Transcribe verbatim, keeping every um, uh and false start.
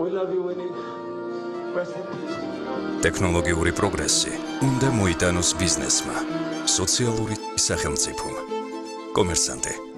We love you, Winnie. Rest in peace. ტექნოლოგიური პროგრესი უნდა მოიტანოს ბიზნესმა, სოციალური სახელმწიფომ. კომერსანტი